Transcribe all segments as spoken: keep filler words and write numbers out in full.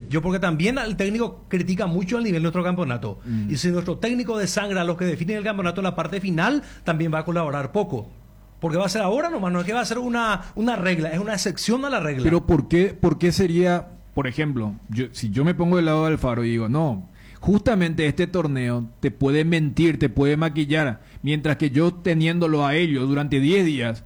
Yo porque también el técnico critica mucho el nivel de nuestro campeonato. Mm. Y si nuestro técnico desangra a los que definen el campeonato en la parte final, también va a colaborar poco. Porque va a ser ahora nomás, no es que va a ser una, una regla, es una excepción a la regla. Pero ¿por qué, por qué sería, por ejemplo, yo, si yo me pongo del lado de Alfaro y digo, no, justamente este torneo te puede mentir, te puede maquillar, mientras que yo teniéndolo a ellos durante diez días,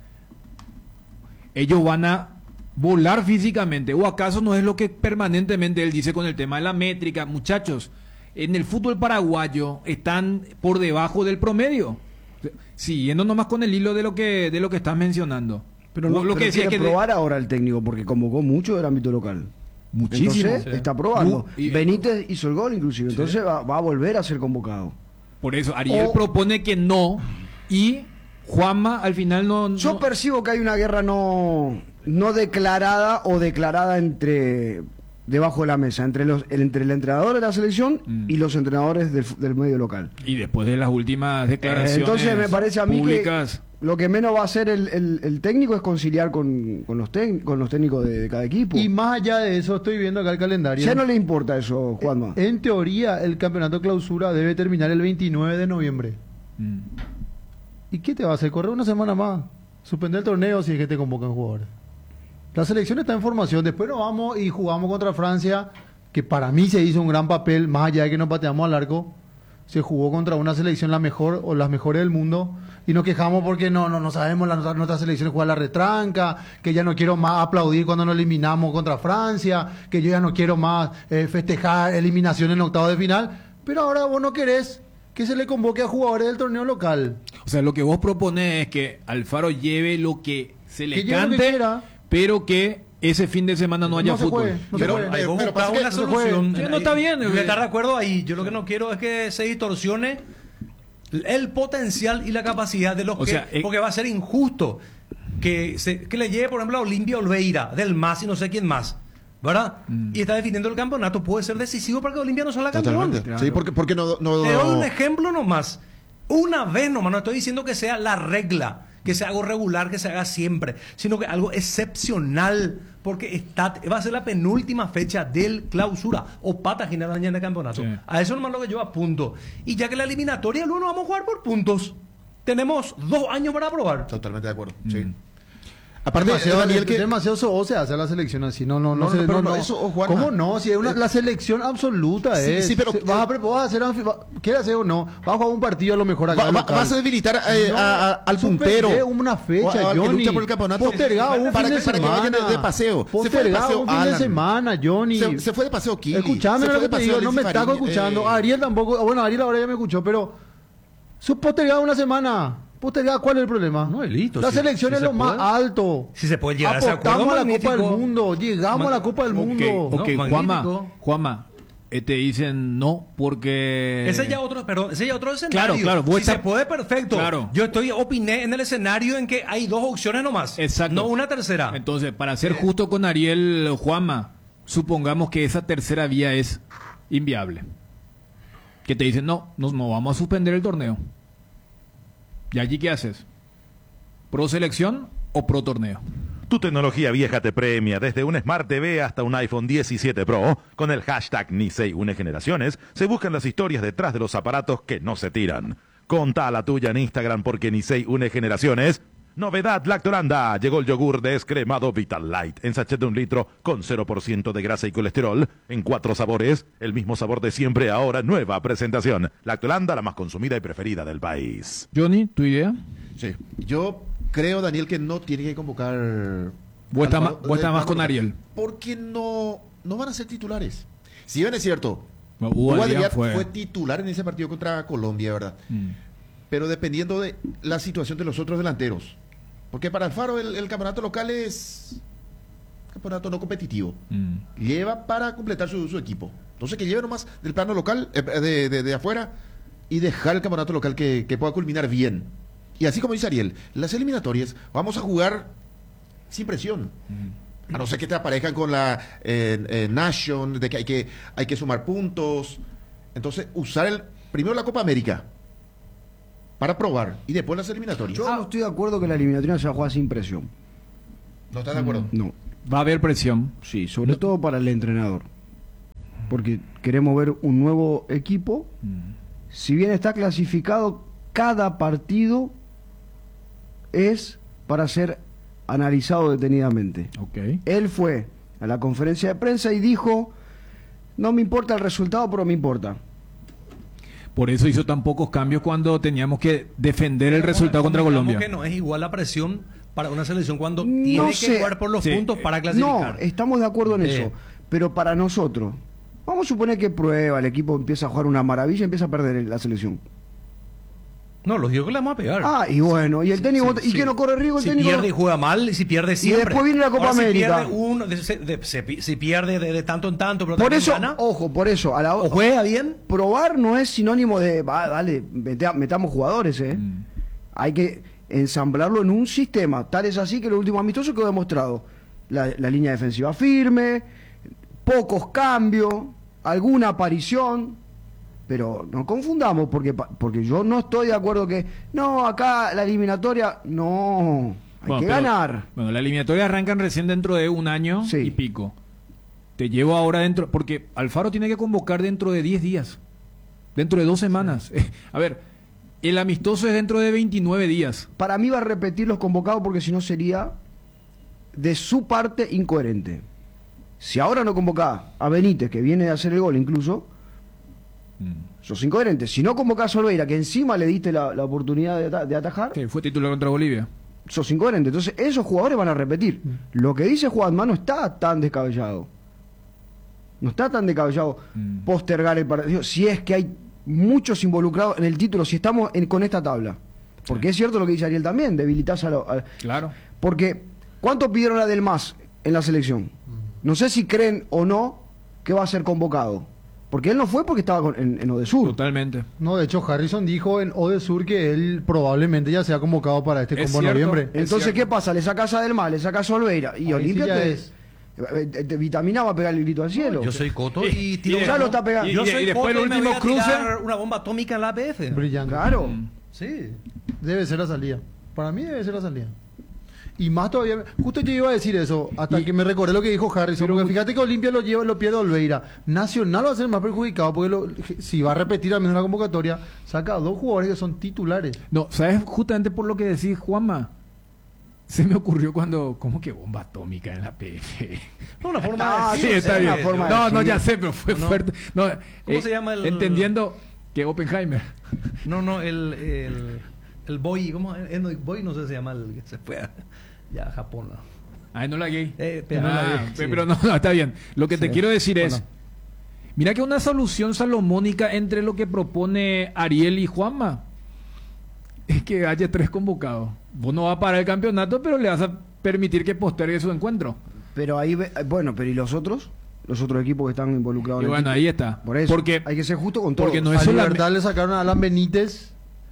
ellos van a volar físicamente? ¿O acaso no es lo que permanentemente él dice con el tema de la métrica? Muchachos, en el fútbol paraguayo están por debajo del promedio. Siguiendo nomás con el hilo de lo que de lo que estás mencionando. Pero no lo pero que decía quiere que probar de... ahora el técnico, porque convocó mucho del ámbito local. Muchísimo. Entonces, Sí. está probando. Uh, y, Benítez hizo el gol inclusive, sí. entonces va, va a volver a ser convocado. Por eso, Ariel o, propone que no, y Juanma al final no... no... Yo percibo que hay una guerra no, no declarada o declarada entre... debajo de la mesa, entre los entre el entrenador de la selección mm. y los entrenadores del, del medio local. Y después de las últimas declaraciones eh, entonces me parece a mí públicas... que lo que menos va a hacer el, el, el técnico es conciliar con, con, los, tec, con los técnicos de, de cada equipo. Y más allá de eso, estoy viendo acá el calendario. Ya no le importa eso, Juanma. En teoría, el campeonato clausura debe terminar el veintinueve de noviembre. Mm. ¿Y qué te va a hacer? ¿Correr una semana más? ¿Suspender el torneo si es que te convocan jugadores? La selección está en formación. Después nos vamos y jugamos contra Francia, que para mí se hizo un gran papel, más allá de que nos pateamos al arco. Se jugó contra una selección la mejor o las mejores del mundo y nos quejamos porque no no no sabemos la nuestra, nuestra selección juega la retranca, que ya no quiero más aplaudir cuando nos eliminamos contra Francia, que yo ya no quiero más eh, festejar eliminación en octavo de final, pero ahora vos no querés que se le convoque a jugadores del torneo local. O sea, lo que vos propones es que Alfaro lleve lo que se le que cante, pero que ese fin de semana no haya no fútbol. Puede, no pero pero, ahí vos buscás una no solución. Sí, no está bien. Yo estar de acuerdo ahí. Yo lo que no quiero es que se distorsione el potencial y la capacidad de los o que... Sea, eh, porque va a ser injusto que, se, que le lleve, por ejemplo, a Olimpia Olveira, del M A S y no sé quién más, ¿verdad? Mm. Y está definiendo el campeonato. Puede ser decisivo para que Olimpia no sea la campeón. Claro. Sí, porque, porque no, no... Te doy un ejemplo nomás. Una vez nomás, no estoy diciendo que sea la regla, que sea algo regular, que se haga siempre, sino que algo excepcional, porque está, va a ser la penúltima fecha del clausura o pata general en el campeonato. Sí. A eso nomás lo que yo apunto. Y ya que la eliminatoria luego no vamos a jugar por puntos. Tenemos dos años para probar. Totalmente de acuerdo, mm. sí. Aparte, demasiado, Daniel, que demasiado so se hace la selección así. No, no, no. no, se, no, pero no, no no. eso, oh, ¿Cómo no? Si es una, la selección absoluta sí, es. Sí, pero se, vas a, vas a hacer, ¿quieres hacer o no? Vas a jugar un partido a lo mejor acá. Va, va, vas a debilitar eh, no, a, a, al puntero. Una fecha, o, Johnny. Lucha por el campeonato. Postergado un para fin que, de para semana. Que vayan de paseo. Postergado un fin Alan. de semana, Johnny. Se, se fue de paseo Kili. Escuchame lo que te digo, no me estás escuchando. Eh... Ariel tampoco. Bueno, Ariel ahora ya me escuchó, pero. Su postergado una semana. ¿Cuál es el problema? No, es listo. La si, selección si es lo puede, más alto. Si se puede llegar a ese acuerdo, a la magnífico. Copa del Mundo. Llegamos Man, a la Copa del okay, Mundo. Ok, no, Juanma, Juanma, eh, te dicen no porque... Ese ya otro, perdón, ese ya otro escenario. Claro, claro. Si se puede, perfecto. Claro. Yo estoy opiné en el escenario en que hay dos opciones nomás. Exacto. No una tercera. Entonces, para ser justo con Ariel, Juanma, supongamos que esa tercera vía es inviable. Que te dicen, no, no, no vamos a suspender el torneo. ¿Y allí qué haces? ¿Pro selección o pro torneo? Tu tecnología vieja te premia desde un Smart T V hasta un iPhone diecisiete Pro. Con el hashtag Nisei Une Generaciones se buscan las historias detrás de los aparatos que no se tiran. Contá la tuya en Instagram porque Nisei Une Generaciones. Novedad Lactolanda. Llegó el yogur descremado Vital Light en sachet de un litro con cero por ciento de grasa y colesterol. En cuatro sabores, el mismo sabor de siempre, ahora nueva presentación. Lactolanda, la más consumida y preferida del país. Johnny, ¿tu idea? Sí, yo creo, Daniel, que no tiene que convocar... Vos estás más, vos estás más con Ariel. Porque no, no van a ser titulares. Si bien es cierto, no, Hugo Adrián fue... fue titular en ese partido contra Colombia, ¿verdad? Mm. Pero dependiendo de la situación de los otros delanteros. Porque para Alfaro el, el campeonato local es un campeonato no competitivo. Mm. Lleva para completar su, su equipo. Entonces que lleve nomás del plano local, eh, de, de, de afuera, y dejar el campeonato local que, que pueda culminar bien. Y así como dice Ariel, las eliminatorias vamos a jugar sin presión. Mm. A no ser que te aparezcan con la eh, eh, Nation, de que hay, que hay que sumar puntos. Entonces, usar el primero la Copa América para probar y después las eliminatorias. Yo no estoy de acuerdo que la eliminatoria se va a jugar sin presión. ¿No estás de acuerdo? No. Va a haber presión. Sí, sobre no. todo para el entrenador. porque queremos ver un nuevo equipo. Mm. Si bien está clasificado, cada partido es para ser analizado detenidamente. Ok. Él fue a la conferencia de prensa y dijo, no me importa el resultado, pero me importa. Por eso hizo tan pocos cambios cuando teníamos que defender el resultado contra Colombia. Que no es igual la presión para una selección cuando No tiene que sé. jugar por los Sí. puntos para No, clasificar. estamos de acuerdo en Eh. eso. Pero para nosotros, vamos a suponer que prueba, el equipo empieza a jugar una maravilla y empieza a perder la selección. No, los digo que le vamos a pegar. Ah, y bueno, y el técnico, Sí, ¿y sí. que no corre riesgo el Si técnico? pierde y juega mal, y si pierde siempre. después viene la Copa Ahora, América. Si pierde, uno, de- se- de- se pi- si pierde de, de tanto en tanto, pero Por también eso, gana, ojo, por eso, a la o juega bien. probar no es sinónimo de, va, dale, mete- metamos jugadores, ¿eh? Mm. Hay que ensamblarlo en un sistema. Tal es así que lo último amistoso quedó demostrado. La, la línea defensiva firme, pocos cambios, alguna aparición. Pero no confundamos, porque, pa- porque yo no estoy de acuerdo que, no, acá la eliminatoria, no, hay Bueno, que pero- ganar. Bueno, la eliminatoria arrancan recién dentro de un año Sí. y pico. Te llevo ahora dentro, porque Alfaro tiene que convocar dentro de diez días, dentro de dos semanas. A ver, el amistoso es dentro de veintinueve días. Para mí va a repetir los convocados porque si no sería de su parte incoherente. Si ahora no convoca a Benítez, que viene de hacer el gol incluso, sos incoherente. Si no convocás a Olveira, que encima le diste la, la oportunidad de, ata- de atajar, Que fue titular contra Bolivia. sos incoherente. Entonces esos jugadores van a repetir. Lo que dice Juanma no está tan descabellado. No está tan descabellado Mm. postergar el partido. Si es que hay muchos involucrados en el título, si estamos en- con esta tabla. Porque es cierto lo que dice Ariel también, debilitas a, lo- a- Claro. Porque, ¿cuánto pidieron a Del Mas en la selección? No sé si creen o no que va a ser convocado. Porque él no fue porque estaba con- en, en Odesur. Totalmente. No, de hecho, Harrison dijo en Odesur que él probablemente ya se ha convocado para este Es combo en cierto. noviembre. Entonces, cierto. ¿qué pasa? Le sacas a Del Mas, le sacas a Olveira. Y Ahí Olimpia sí ya te, es. eh, te- te- Vitamina va a pegar el grito al cielo. Yo soy Coto Y- y tiro. y- ya lo está pegando. y- Yo y- soy y después Coto el y me último voy a cruce. tirar una bomba atómica en la A P F. Brillante. Claro. Sí. Debe ser la salida. Para mí debe ser la salida. Y más todavía, justo yo iba a decir eso, hasta Y- que me recordé lo que dijo Harrison, porque fíjate que Olimpia lo lleva, lo pierde Olveira. Nacional va a ser más perjudicado, porque lo- si va a repetir al menos la convocatoria, saca a dos jugadores que son titulares. No, ¿sabes? Justamente por lo que decís, Juanma. Se me ocurrió cuando, ¿cómo que bomba atómica en la P F? No, una forma Ah, de Sí, decir, está o sea, bien. una forma de No, no, decir. ya sé, pero fue No. fuerte. No, ¿Cómo eh, se llama el- Entendiendo que Oppenheimer. No, no, el, el, el boy, ¿cómo? El, el boy no sé si se llama el que se fue a, ya a Japón. ¿no? Ay, no la gay. Eh, pero Ah, no la gay, pe- sí. Pero no, no, está bien. Lo que te Sí. quiero decir es, Bueno. mira que una solución salomónica entre lo que propone Ariel y Juanma es que haya tres convocados. Vos no vas a parar el campeonato, pero le vas a permitir que postergue su encuentro. Pero ahí, ve- bueno, pero ¿y los otros? Los otros equipos que están involucrados Y en el bueno, título. ahí está. Por eso, Porque, hay que ser justo con todos. porque no A es solamente... Libertad le sacaron a Alan Benítez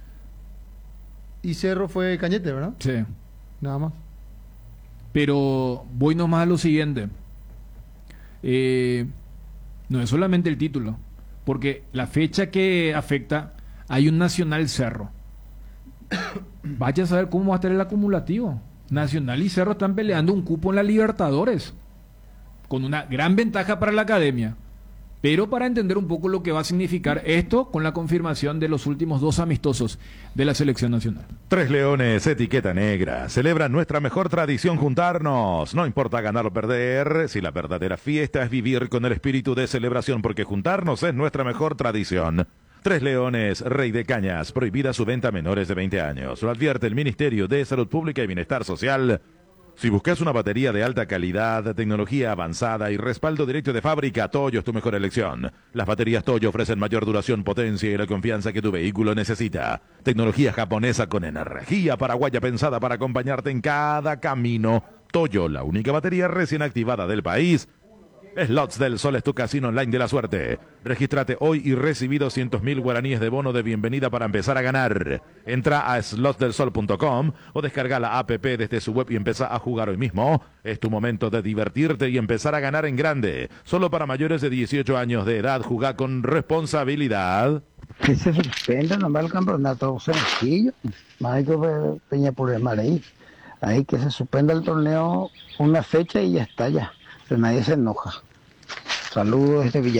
y Cerro fue Cañete, ¿verdad? Sí. Nada más. Pero voy nomás a lo siguiente. Eh, no es solamente el título, porque la fecha que afecta, hay un Nacional Cerro. Vaya a saber cómo va a estar el acumulativo. Nacional y Cerro están peleando un cupo en la Libertadores, con una gran ventaja para la academia. Pero para entender un poco lo que va a significar esto con la confirmación de los últimos dos amistosos de la selección nacional. Tres Leones, etiqueta negra. Celebran nuestra mejor tradición juntarnos. No importa ganar o perder, si la verdadera fiesta es vivir con el espíritu de celebración, porque juntarnos es nuestra mejor tradición. Tres Leones, Rey de Cañas, prohibida su venta a menores de veinte años. Lo advierte el Ministerio de Salud Pública y Bienestar Social. Si buscas una batería de alta calidad, tecnología avanzada y respaldo directo de fábrica, Toyo es tu mejor elección. Las baterías Toyo ofrecen mayor duración, potencia y la confianza que tu vehículo necesita. Tecnología japonesa con energía paraguaya pensada para acompañarte en cada camino. Toyo, la única batería recién activada del país. Slots del Sol es tu casino online de la suerte. Regístrate hoy y recibí doscientos mil guaraníes de bono de bienvenida para empezar a ganar. Entra a slots del sol punto com o descarga la app desde su web y empieza a jugar hoy mismo. Es tu momento de divertirte y empezar a ganar en grande. Solo para mayores de dieciocho años de edad, juega con responsabilidad. Que se suspenda nomás el campeonato sencillo, más hay que ver Peña por el mar ahí. Ahí que se suspenda el torneo una fecha y ya está ya, pero nadie se enoja. Saludos desde Villa.